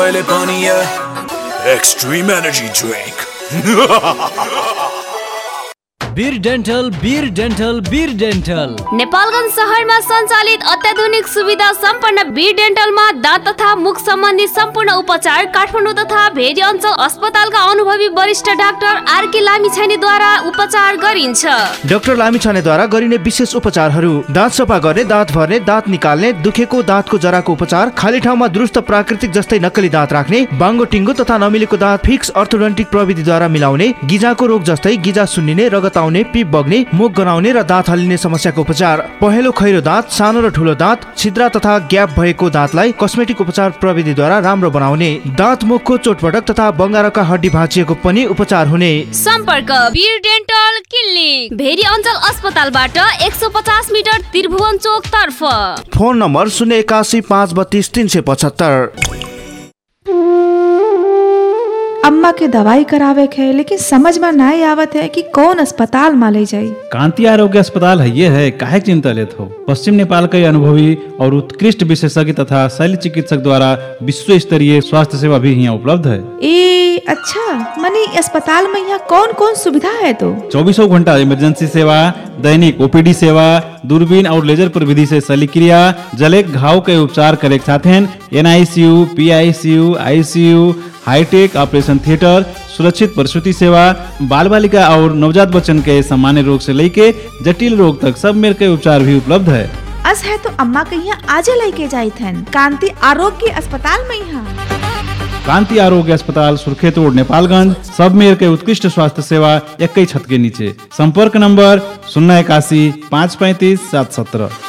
जहिले पनि extreme energy drink. वीर dental Nepalgunj शहरमा सञ्चालित अत्याधुनिक सुविधा सम्पन्न वीर डेन्टलमा दाँत तथा मुख सम्बन्धी सम्पूर्ण उपचार काठमाडौँ तथा भेरी अञ्चल अस्पतालका अनुभवी वरिष्ठ डाक्टर आरके लामिछानेद्वारा उपचार गरिन्छ। डाक्टर लामिछानेद्वारा गरिने विशेष उपचारहरू: दाँत सफा गर्ने, दाँत भर्ने, दाँत निकाल्ने, दुखेको दाँतको जराको उपचार, खाली ठाउँमा दुरुस्त प्राकृतिक जस्तै नक्कली दाँत राख्ने, बाङ्गो टिङ्गो तथा नमिलेको दाँत फिक्स अर्थोडोन्टिक प्रविधिद्वारा मिलाउने, गिजाको रोग जस्तै गिजा सुन्निने, रगत आउने, पिप बग्ने, मुख गनाउने र दाँत हल्लिने समस्याको उपचार, पहेँलो खैरो दाँत, सानो र ठुलो दाँत, छिद्रा तथा ग्याप भएको दाँतलाई कस्मेटिक उपचार प्रविधिद्वारा राम्रो बनाउने, दाँत मुखको चोटपटक तथा बङ्गारका हड्डी भाँचिएको पनि उपचार हुने। सम्पर्क वीर डेन्टल क्लिनिक, भेरी अञ्चल अस्पतालबाट 150 मिटर त्रिभुवन चोक तर्फ। Phone number 081 532 375। अम्मा के दवाई करावे के, लेकिन समझ में नहीं आवत है कि कौन अस्पताल में ले जाई। कांति आरोग्य अस्पताल है ये है, काहे चिंता लेत हो। पश्चिम नेपाल के अनुभवी और उत्कृष्ट विशेषज्ञ तथा शल्य चिकित्सक द्वारा विश्व स्तरीय स्वास्थ्य सेवा भी यहाँ उपलब्ध है। ए अच्छा, मनी अस्पताल में यहाँ कौन कौन सुविधा है? तो 24 घंटा इमरजेंसी सेवा, दैनिक ओपीडी सेवा, दूरबीन और लेजर प्रविधि से शल्यक्रिया, जले घाव के उपचार करे साथ NICU, PICU, ICU, hi tech operation theatre, सुरक्षित प्रसूति सेवा, बाल बालिका और नवजात बच्चन के सामान्य रोग से लेके जटिल रोग तक सब मेर के उपचार भी उपलब्ध है। अस है तो अम्मा के यहाँ आज लेके जाई थन कांति आरोग्य अस्पताल में। यहाँ कांति आरोग्य अस्पताल, सुर्खेत रोड, नेपालगंज। सब मेर के उत्कृष्ट स्वास्थ्य सेवा एक ही छत के नीचे। संपर्क नंबर 081 535 717।